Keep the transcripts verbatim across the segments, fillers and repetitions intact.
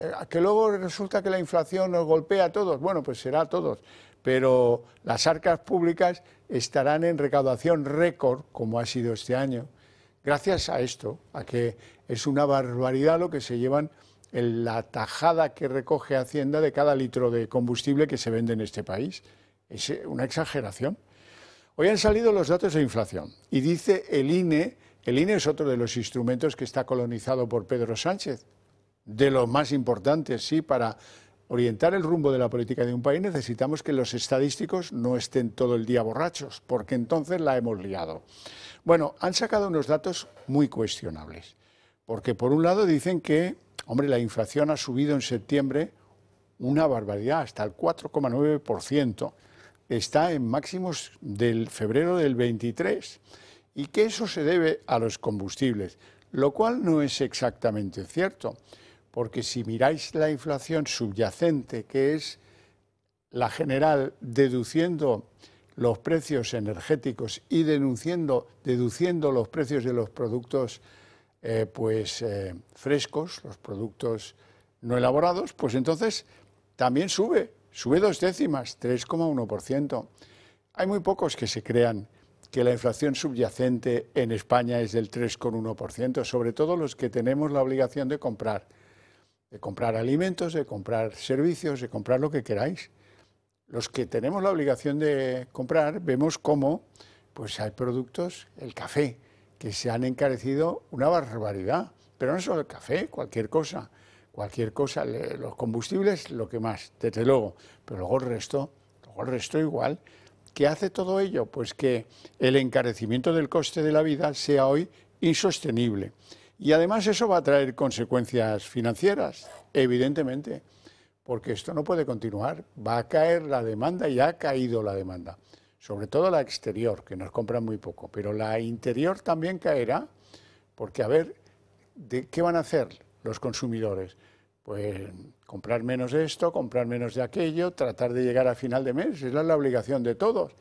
Que luego resulta que la inflación nos golpea a todos, bueno, pues será a todos, pero las arcas públicas estarán en recaudación récord, como ha sido este año, gracias a esto, a que es una barbaridad lo que se llevan en la tajada que recoge Hacienda de cada litro de combustible que se vende en este país. Es una exageración. Hoy han salido los datos de inflación y dice el I N E, el I N E es otro de los instrumentos que está colonizado por Pedro Sánchez, de los más importantes, sí, para orientar el rumbo de la política de un país necesitamos que los estadísticos no estén todo el día borrachos, porque entonces la hemos liado. Bueno, han sacado unos datos muy cuestionables, porque por un lado dicen que, hombre, la inflación ha subido en septiembre una barbaridad, hasta el cuatro coma nueve por ciento, está en máximos del febrero del veintitrés, y que eso se debe a los combustibles, lo cual no es exactamente cierto. Porque si miráis la inflación subyacente, que es la general, deduciendo los precios energéticos y denunciando, deduciendo los precios de los productos eh, pues, eh, frescos, los productos no elaborados, pues entonces también sube, sube dos décimas, tres coma uno por ciento. Hay muy pocos que se crean que la inflación subyacente en España es del tres coma uno por ciento, sobre todo los que tenemos la obligación de comprar. de comprar alimentos, de comprar servicios, de comprar lo que queráis. Los que tenemos la obligación de comprar, vemos cómo pues hay productos, el café, que se han encarecido una barbaridad, pero no solo el café, cualquier cosa, cualquier cosa, los combustibles, lo que más, desde luego, pero luego el resto, luego el resto igual. ¿Qué hace todo ello? Pues que el encarecimiento del coste de la vida sea hoy insostenible. Y además eso va a traer consecuencias financieras, evidentemente, porque esto no puede continuar. Va a caer la demanda y ha caído la demanda, sobre todo la exterior, que nos compran muy poco, pero la interior también caerá, porque a ver, ¿de qué van a hacer los consumidores? Pues comprar menos de esto, comprar menos de aquello, tratar de llegar a final de mes, esa es la obligación de todos.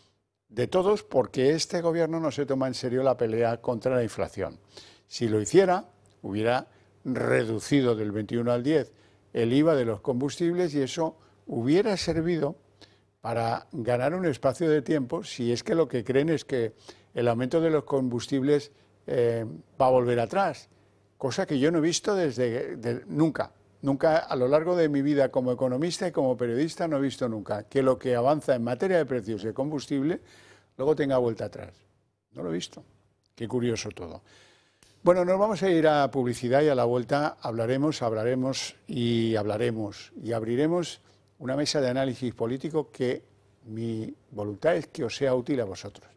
De todos, porque este gobierno no se toma en serio la pelea contra la inflación. Si lo hiciera, hubiera reducido del veintiuno al diez el I V A de los combustibles y eso hubiera servido para ganar un espacio de tiempo si es que lo que creen es que el aumento de los combustibles eh, va a volver atrás, cosa que yo no he visto desde de, nunca, nunca a lo largo de mi vida como economista y como periodista no he visto nunca que lo que avanza en materia de precios de combustible luego tenga vuelta atrás. No lo he visto. Qué curioso todo. Bueno, nos vamos a ir a publicidad y a la vuelta hablaremos, hablaremos y hablaremos y abriremos una mesa de análisis político que mi voluntad es que os sea útil a vosotros.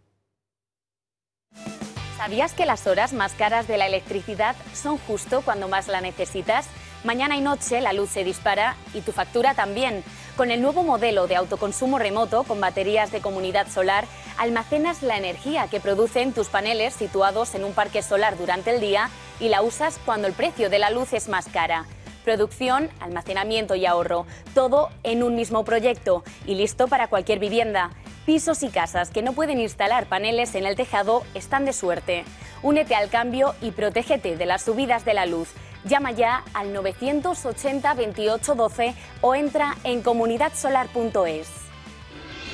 ¿Sabías que las horas más caras de la electricidad son justo cuando más la necesitas? Mañana y noche la luz se dispara y tu factura también. Con el nuevo modelo de autoconsumo remoto con baterías de comunidad solar, almacenas la energía que producen tus paneles situados en un parque solar durante el día y la usas cuando el precio de la luz es más cara. Producción, almacenamiento y ahorro, todo en un mismo proyecto y listo para cualquier vivienda. Pisos y casas que no pueden instalar paneles en el tejado están de suerte. Únete al cambio y protégete de las subidas de la luz. Llama ya al novecientos ochenta veintiocho doce o entra en comunidad solar punto es.